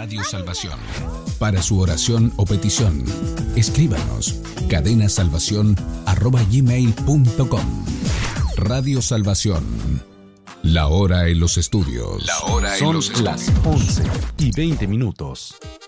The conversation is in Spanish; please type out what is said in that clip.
Radio Salvación. Para su oración o petición, escríbanos cadenasalvacion@gmail.com. Radio Salvación. La hora en los estudios. Son las 11:20.